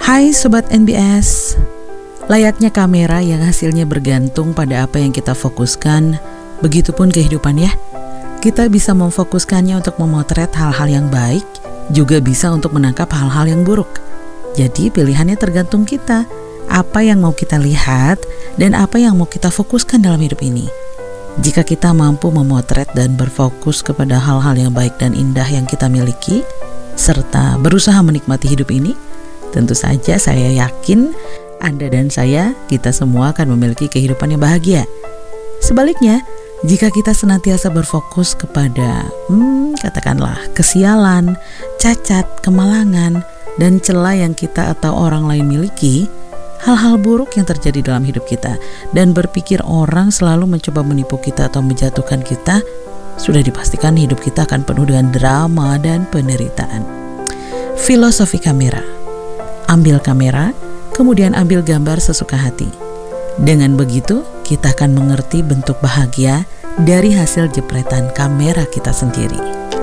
Hai Sobat NBS, layaknya kamera yang hasilnya bergantung pada apa yang kita fokuskan, begitupun kehidupan ya. Kita bisa memfokuskannya untuk memotret hal-hal yang baik, juga bisa untuk menangkap hal-hal yang buruk. Jadi pilihannya tergantung kita, apa yang mau kita lihat dan apa yang mau kita fokuskan dalam hidup ini. Jika kita mampu memotret dan berfokus kepada hal-hal yang baik dan indah yang kita miliki, serta berusaha menikmati hidup ini, tentu saja saya yakin Anda dan saya, kita semua akan memiliki kehidupan yang bahagia. Sebaliknya, jika kita senantiasa berfokus kepada, katakanlah kesialan, cacat, kemalangan, dan celah yang kita atau orang lain miliki, hal-hal buruk yang terjadi dalam hidup kita, dan berpikir orang selalu mencoba menipu kita atau menjatuhkan kita, sudah dipastikan hidup kita akan penuh dengan drama dan penderitaan. Filosofi kamera. Ambil kamera, kemudian ambil gambar sesuka hati. Dengan begitu, kita akan mengerti bentuk bahagia dari hasil jepretan kamera kita sendiri.